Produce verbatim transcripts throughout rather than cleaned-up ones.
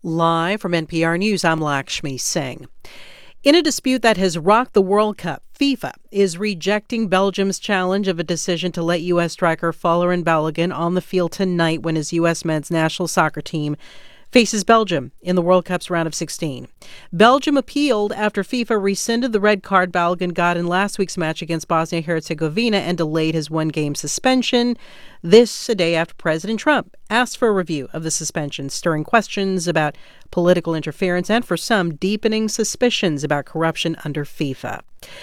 Live from N P R News, I'm Lakshmi Singh. In a dispute that has rocked the World Cup, FIFA is rejecting Belgium's challenge of a decision to let U S striker Folarin Balogun on the field tonight when his U S men's national soccer team faces Belgium in the World Cup's round of sixteen. Belgium appealed after FIFA rescinded the red card Balogun got in last week's match against Bosnia-Herzegovina and delayed his one-game suspension. This a day after President Trump asked for a review of the suspension, stirring questions about political interference and, for some, deepening suspicions about corruption under FIFA.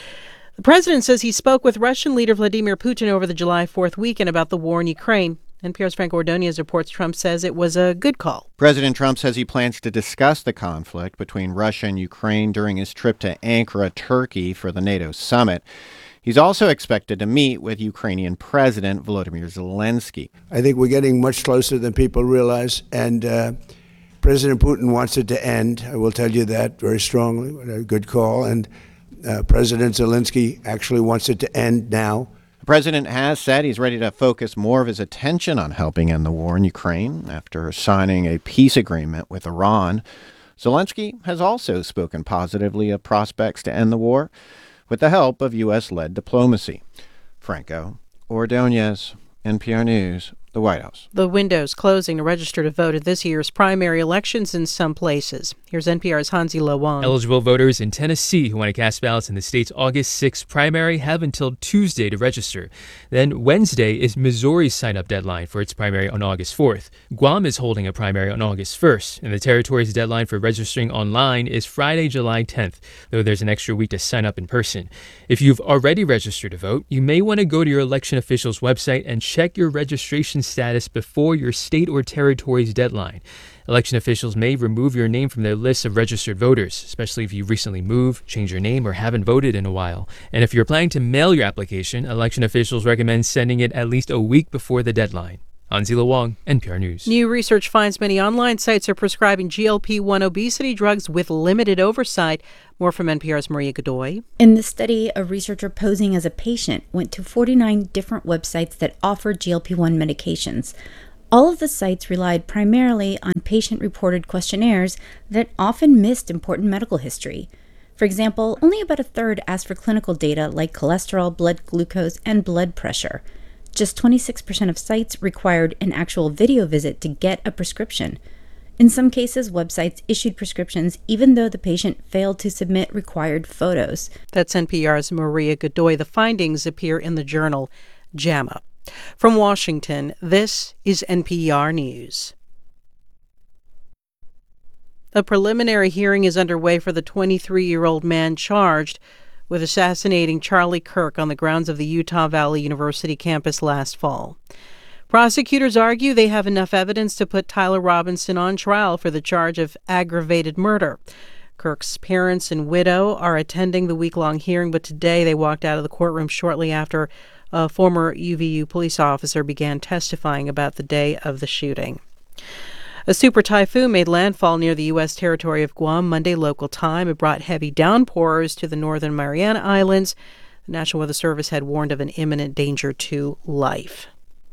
The president says he spoke with Russian leader Vladimir Putin over the July fourth weekend about the war in Ukraine. N P R's Frank Ordonez reports Trump says it was a good call. President Trump says he plans to discuss the conflict between Russia and Ukraine during his trip to Ankara, Turkey, for the NATO summit. He's also expected to meet with Ukrainian President Volodymyr Zelensky. I think we're getting much closer than people realize, and uh, President Putin wants it to end. I will tell you that very strongly. A good call. And uh, President Zelensky actually wants it to end now. The president has said he's ready to focus more of his attention on helping end the war in Ukraine after signing a peace agreement with Iran. Zelensky has also spoken positively of prospects to end the war with the help of U S-led diplomacy. Franco Ordonez, N P R News, the White House. The window's closing to register to vote at this year's primary elections in some places. Here's N P R's Hansi Lo Wang. Eligible voters in Tennessee who want to cast ballots in the state's August sixth primary have until Tuesday to register. Then Wednesday is Missouri's sign-up deadline for its primary on August fourth. Guam is holding a primary on August first, and the territory's deadline for registering online is Friday, July tenth, though there's an extra week to sign up in person. If you've already registered to vote, you may want to go to your election official's website and check your registration status before your state or territory's deadline. Election officials may remove your name from their list of registered voters, especially if you recently moved, changed your name, or haven't voted in a while. And if you're planning to mail your application, election officials recommend sending it at least a week before the deadline. Hansi Lo Wang, N P R News. New research finds many online sites are prescribing G L P one obesity drugs with limited oversight. More from N P R's Maria Godoy. In the study, a researcher posing as a patient went to forty-nine different websites that offered G L P one medications. All of the sites relied primarily on patient-reported questionnaires that often missed important medical history. For example, only about a third asked for clinical data like cholesterol, blood glucose, and blood pressure. Just twenty-six percent of sites required an actual video visit to get a prescription. In some cases, websites issued prescriptions even though the patient failed to submit required photos. That's N P R's Maria Godoy. The findings appear in the journal JAMA. From Washington, this is N P R News. A preliminary hearing is underway for the twenty-three-year-old man charged with assassinating Charlie Kirk on the grounds of the Utah Valley University campus last fall. Prosecutors argue they have enough evidence to put Tyler Robinson on trial for the charge of aggravated murder. Kirk's parents and widow are attending the week-long hearing, but today they walked out of the courtroom shortly after a former U V U police officer began testifying about the day of the shooting. A super typhoon made landfall near the U S territory of Guam Monday local time. It brought heavy downpours to the northern Mariana Islands. The National Weather Service had warned of an imminent danger to life.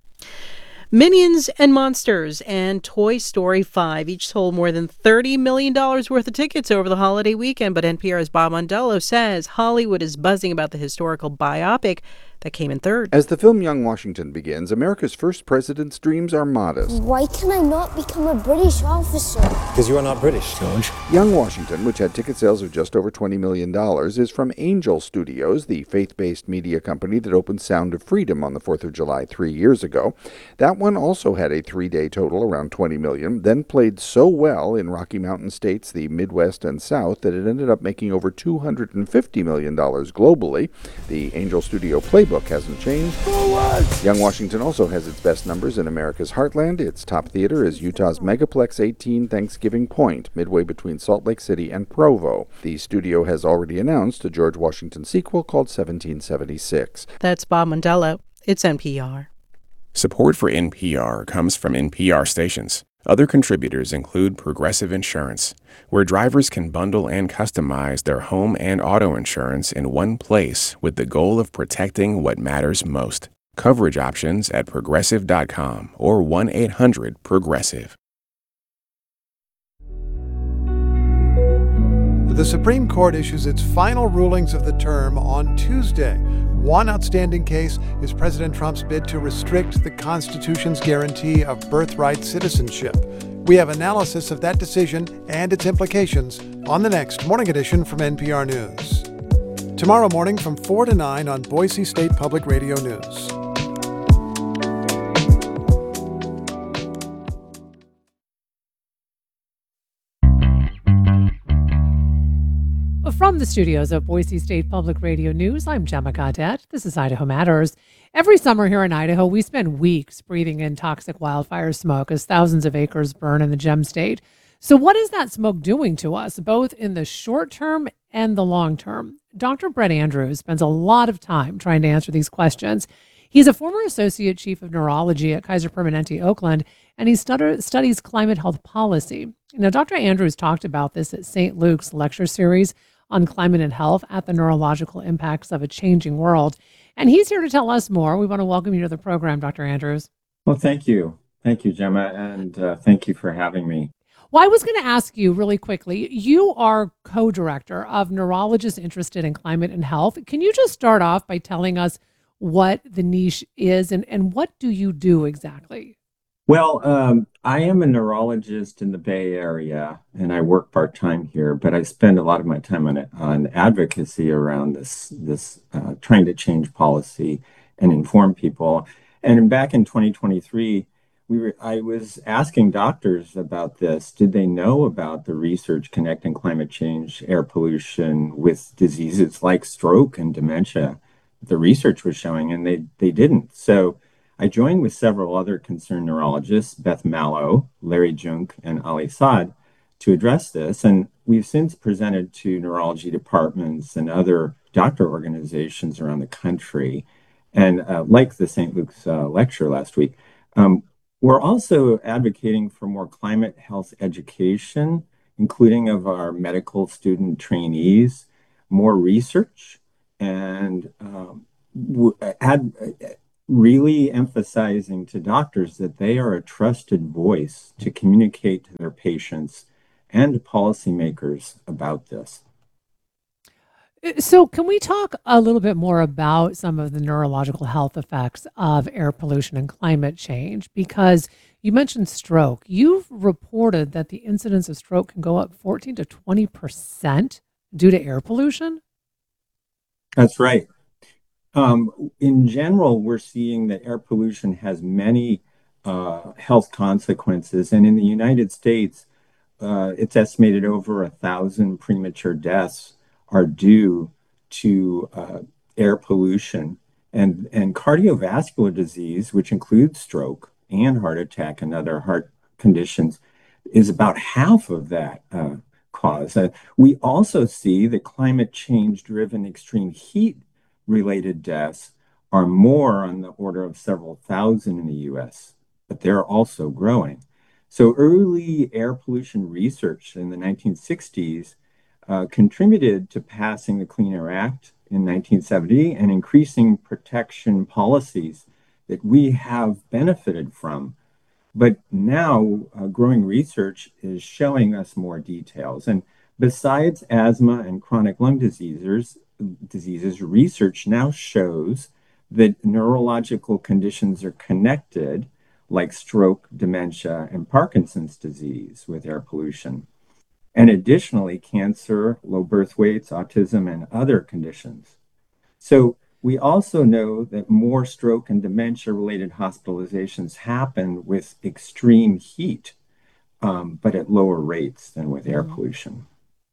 Minions and Monsters and Toy Story five each sold more than thirty million dollars worth of tickets over the holiday weekend, but N P R's Bob Mondello says Hollywood is buzzing about the historical biopic that came in third. As the film Young Washington begins, America's first president's dreams are modest. Why can I not become a British officer? Because you are not British, George. Young Washington, which had ticket sales of just over twenty million dollars, is from Angel Studios, the faith-based media company that opened Sound of Freedom on the fourth of July three years ago. That one also had a three-day total around twenty million dollars, then played so well in Rocky Mountain states, the Midwest and South, that it ended up making over two hundred fifty million dollars globally. The Angel Studio playbook hasn't changed. Forward! Young Washington also has its best numbers in America's heartland. Its top theater is Utah's Megaplex eighteen Thanksgiving Point, midway between Salt Lake City and Provo. The studio has already announced a George Washington sequel called seventeen seventy-six. That's Bob Mondello. It's N P R. Support for N P R comes from N P R stations. Other contributors include Progressive Insurance, where drivers can bundle and customize their home and auto insurance in one place with the goal of protecting what matters most. Coverage options at progressive dot com or one eight hundred progressive. The Supreme Court issues its final rulings of the term on Tuesday. One outstanding case is President Trump's bid to restrict the Constitution's guarantee of birthright citizenship. We have analysis of that decision and its implications on the next Morning Edition from N P R News. Tomorrow morning from four to nine on Boise State Public Radio News. From the studios of Boise State Public Radio News, I'm Gemma Gaudette. This is Idaho Matters. Every summer here in Idaho, we spend weeks breathing in toxic wildfire smoke as thousands of acres burn in the Gem State. So what is that smoke doing to us, both in the short term and the long term? Doctor Brett Andrews spends a lot of time trying to answer these questions. He's a former associate chief of neurology at Kaiser Permanente, Oakland, and he stud- studies climate health policy. Now, Doctor Andrews talked about this at Saint Luke's lecture series on climate and health at the neurological impacts of a changing world. And he's here to tell us more. We want to welcome you to the program, Doctor Andrews. Well, thank you. Thank you, Gemma, and uh, thank you for having me. Well, I was going to ask you really quickly, you are co-director of Neurologists Interested in Climate and Health. Can you just start off by telling us what the niche is and, and what do you do exactly? Well, um, I am a neurologist in the Bay Area, and I work part-time here, but I spend a lot of my time on on advocacy around this, this uh, trying to change policy and inform people. And back in twenty twenty-three, we were, I was asking doctors about this. Did they know about the research connecting climate change, air pollution with diseases like stroke and dementia? The research was showing, and they, they didn't. So I joined with several other concerned neurologists, Beth Mallow, Larry Junk, and Ali Saad, to address this. And we've since presented to neurology departments and other doctor organizations around the country. And uh, like the Saint Luke's uh, lecture last week, um, we're also advocating for more climate health education, including of our medical student trainees, more research, and um, add, really emphasizing to doctors that they are a trusted voice to communicate to their patients and policymakers about this. So can we talk a little bit more about some of the neurological health effects of air pollution and climate change? Because you mentioned stroke. You've reported that the incidence of stroke can go up fourteen to twenty percent due to air pollution? That's right. Um, in general, we're seeing that air pollution has many uh, health consequences. And in the United States, uh, it's estimated over a thousand premature deaths are due to uh, air pollution. And, and cardiovascular disease, which includes stroke and heart attack and other heart conditions, is about half of that uh, cause. Uh, we also see that climate change-driven extreme heat related deaths are more on the order of several thousand in the U S, but they're also growing. So early air pollution research in the nineteen sixties uh, contributed to passing the Clean Air Act in nineteen seventy and increasing protection policies that we have benefited from. But now uh, growing research is showing us more details. And besides asthma and chronic lung diseases, diseases, research now shows that neurological conditions are connected, like stroke, dementia, and Parkinson's disease with air pollution. And additionally, cancer, low birth weights, autism, and other conditions. So we also know that more stroke and dementia-related hospitalizations happen with extreme heat, um, but at lower rates than with air pollution.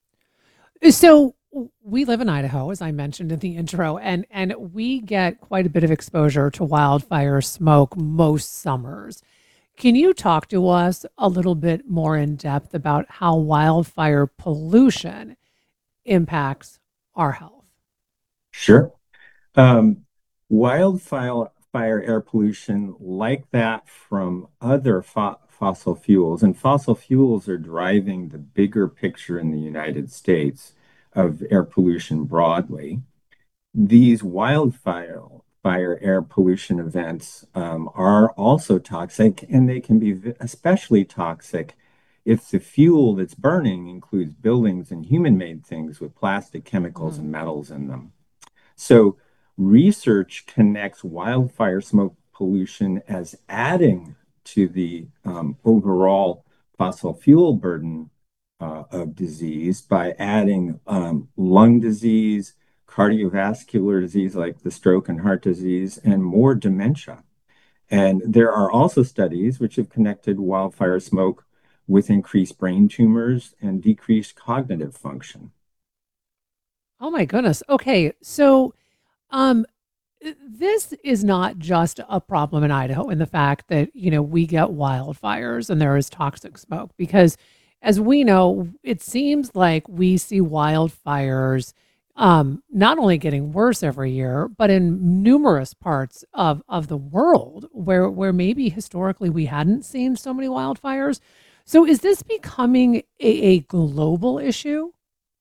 So we live in Idaho, as I mentioned in the intro, and, and we get quite a bit of exposure to wildfire smoke most summers. Can you talk to us a little bit more in depth about how wildfire pollution impacts our health? Sure. Um, wildfire fire air pollution, like that from other fo- fossil fuels, and fossil fuels are driving the bigger picture in the United States of air pollution broadly. These wildfire fire air pollution events um, are also toxic, and they can be especially toxic if the fuel that's burning includes buildings and human-made things with plastic, chemicals, Mm. and metals in them. So research connects wildfire smoke pollution as adding to the um, overall fossil fuel burden uh, of disease by adding um, lung disease, cardiovascular disease like the stroke and heart disease, and more dementia. And there are also studies which have connected wildfire smoke with increased brain tumors and decreased cognitive function. Oh my goodness. Okay, so um, uh, this is not just a problem in Idaho in the fact that, you know, we get wildfires and there is toxic smoke because as we know, it seems like we see wildfires um, not only getting worse every year, but in numerous parts of, of the world where where maybe historically we hadn't seen so many wildfires. So is this becoming a, a global issue?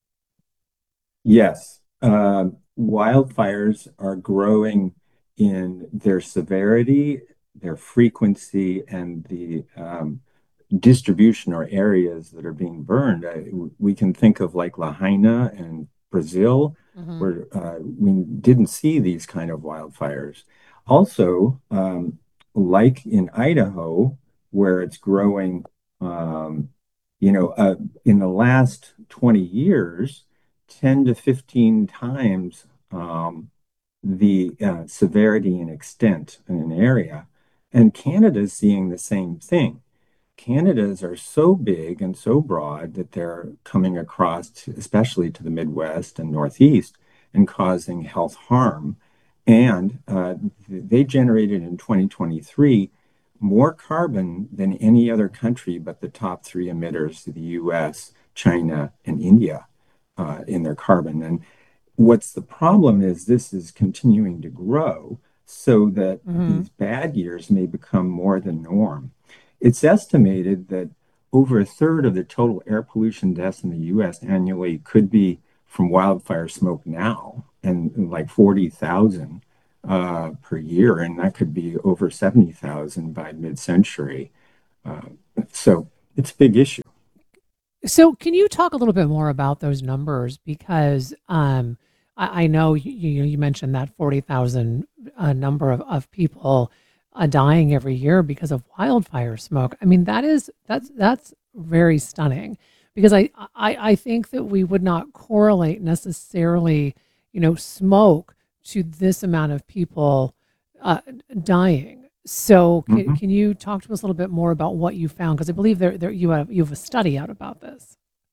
Yes, uh, wildfires are growing in their severity, their frequency, and the um, distribution or areas that are being burned. I, we can think of like Lahaina and Brazil, Mm-hmm. where uh, we didn't see these kind of wildfires. Also, um, like in Idaho, where it's growing, um, you know, uh, in the last twenty years, ten to fifteen times um, the uh, severity and extent in an area. And Canada's seeing the same thing. Canadas are so big and so broad that they're coming across, to, especially to the Midwest and Northeast, and causing health harm. And uh, they generated in twenty twenty-three more carbon than any other country but the top three emitters, the U S, China, and India, uh, in their carbon. And what's the problem is this is continuing to grow so that Mm-hmm. these bad years may become more the norm. It's estimated that over a third of the total air pollution deaths in the U S annually could be from wildfire smoke now, and like forty thousand uh, per year, and that could be over seventy thousand by mid-century. Uh, so it's a big issue. So, can you talk a little bit more about those numbers? Because um, I, I know you, you you mentioned that forty thousand uh, number of, of people uh, dying every year because of wildfire smoke. I mean, that is that's that's very stunning. Because I, I I think that we would not correlate necessarily, you know, smoke to this amount of people uh, dying. So can, Mhm. can you talk to us a little bit more about what you found? Because I believe there, there you have you have a study out about this.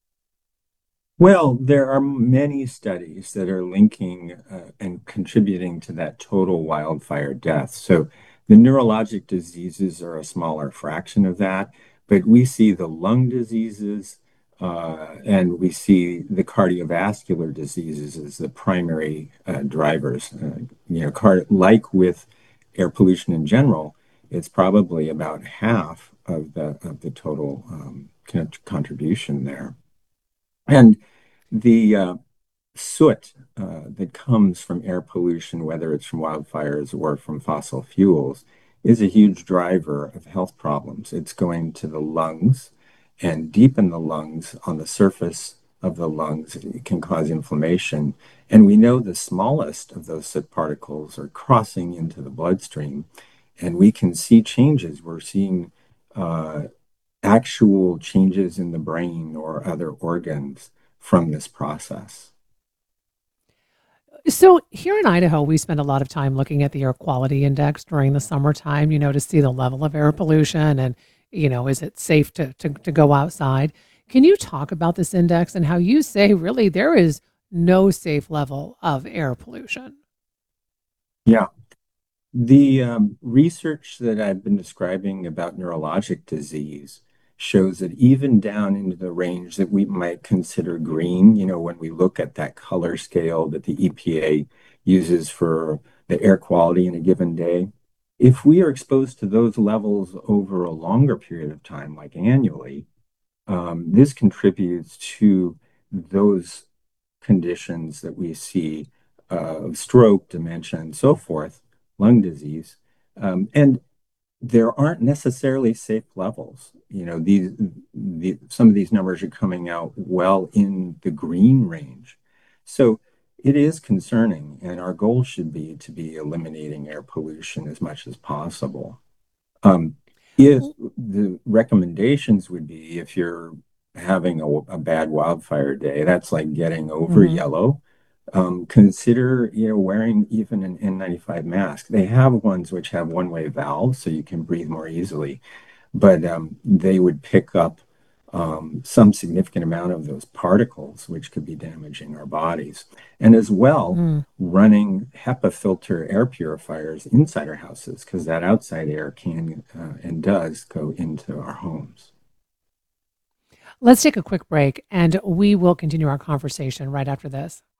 Well, there are many studies that are linking uh, and contributing to that total wildfire death. So the neurologic diseases are a smaller fraction of that, but we see the lung diseases uh, and we see the cardiovascular diseases as the primary uh, drivers. Uh, you know, car- like with air pollution in general, it's probably about half of the of the total um, con- contribution there. And the uh, soot uh, that comes from air pollution, whether it's from wildfires or from fossil fuels, is a huge driver of health problems. It's going to the lungs and deep in the lungs on the surface of the lungs. It can cause inflammation. And we know the smallest of those soot particles are crossing into the bloodstream. And we can see changes. We're seeing uh, actual changes in the brain or other organs from this process. So here in Idaho, we spend a lot of time looking at the air quality index during the summertime, you know, to see the level of air pollution and, you know, is it safe to, to, to go outside? Can you talk about this index and how you say really there is no safe level of air pollution? Yeah. The um, research that I've been describing about neurologic disease shows that even down into the range that we might consider green, you know, when we look at that color scale that the E P A uses for the air quality in a given day, if we are exposed to those levels over a longer period of time, like annually, um, this contributes to those conditions that we see uh, of stroke, dementia, and so forth, lung disease. Um, and there aren't necessarily safe levels. You know, these the, some of these numbers are coming out well in the green range. So it is concerning, and our goal should be to be eliminating air pollution as much as possible. Um, if the recommendations would be, if you're having a, a bad wildfire day, that's like getting over Mhm. yellow. Um, consider, you know, wearing even an N ninety-five mask. They have ones which have one-way valves, so you can breathe more easily, but um, they would pick up um, some significant amount of those particles, which could be damaging our bodies. And as well, Mm. running HEPA filter air purifiers inside our houses, because that outside air can uh, and does go into our homes. Let's take a quick break and we will continue our conversation right after this.